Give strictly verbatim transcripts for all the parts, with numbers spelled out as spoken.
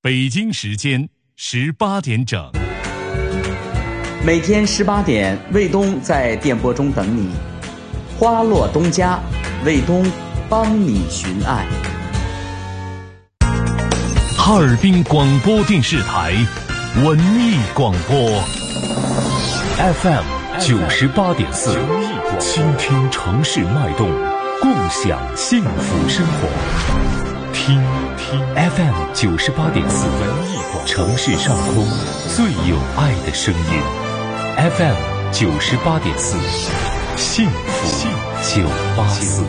北京时间十八点整， 每天十八点，卫东在电波中等你。花落东家，卫东帮你寻爱。 哈尔滨广播电视台文艺广播 F M 九十八点四，倾听城市脉动，共享幸福生活。听听 F M 九十八点四，文艺广播，城市上空最有爱的声音。F M 九十八点四，幸福九八四。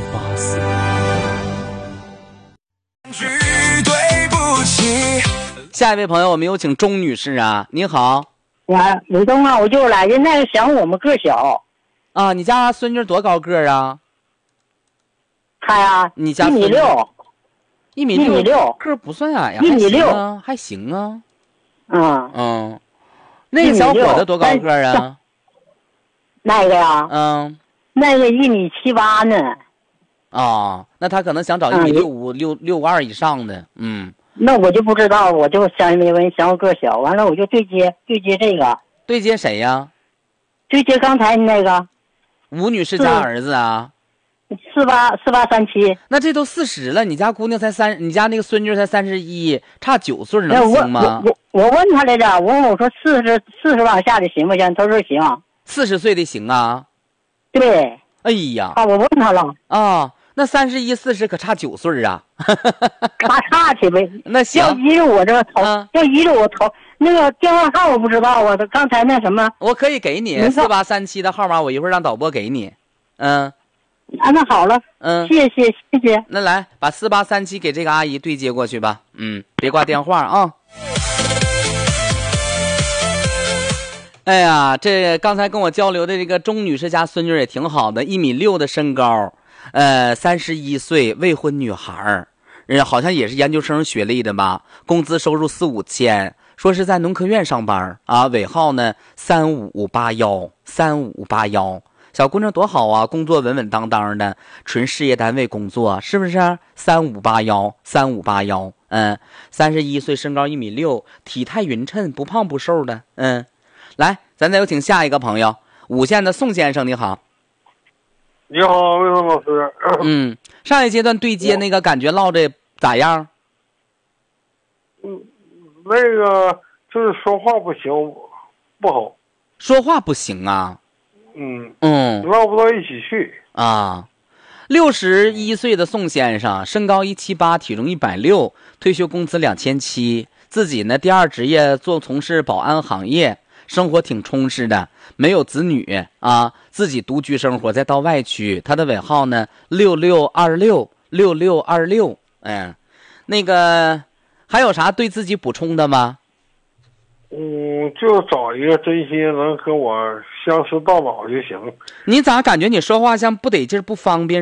对不起。 下一位朋友，我们有请钟女士啊，你好。 啊，李东啊，我就来的那个想我们个小啊，你家孙女多高个啊？ 他呀， 你家一米六， 一米一米六， 个不算矮呀， 一米六啊，还行啊。 嗯嗯，那个小伙子多高个啊？ 那个呀， 嗯， 那个一米七八呢。 啊，那他可能想找一米六五、六六五二以上的，嗯。 那我就不知道，我就想没问，想我个小，完了我就对接对接这个。 对接谁呀？ 对接刚才那个。 吴女士家儿子啊。 四八四八三七。 那这都四十了，你家姑娘才三，你家那个孙女才三十一，差九岁能行吗？ 我我我问他来着，我问我说四十四十往下的行不行？他说行。 四十岁的行啊？ 对。 哎呀。 啊，我问他了。 啊。那三十一四十可差九岁啊， 差差去呗。 那行， 要依着我这个头， 啊、 要依着我头，那个电话号我不知道啊。他刚才那什么， 我可以给你四八三七的号码，我一会儿让导播给你。嗯， 啊，那好了， 嗯， 谢谢谢谢。 那来把四八三七给这个阿姨对接过去吧。嗯，别挂电话啊。哎呀，这刚才跟我交流的这个钟女士家孙女也挺好的，一米六的身高。呃，三十一岁，未婚女孩儿，呃，好像也是研究生学历的吧？工资收入四五千，说是在农科院上班啊。尾号呢三五八幺三五八幺，小姑娘多好啊，工作稳稳当当的，纯事业单位工作，是不是？三五八幺三五八幺，嗯，三十一岁，身高一米六，体态匀称，不胖不瘦的，嗯。来，咱再有请下一个朋友，五县的宋先生，你好。 你好，魏东老师。 嗯，上一阶段对接那个感觉唠的咋样？ 嗯，那个就是说话不行，不好。 说话不行啊？ 嗯嗯， 唠不到一起去啊。六十一岁的宋先生，身高一七八，体重一百六，退休工资两千七，自己呢第二职业做从事保安行业。生活挺充实的，没有子女啊，自己独居生活，在到外区。他的尾号呢六六二六六六二六。嗯，那个还有啥对自己补充的吗？ 嗯，就找一个真心能跟我相识到老就行。 你咋感觉你说话像不得劲儿不方便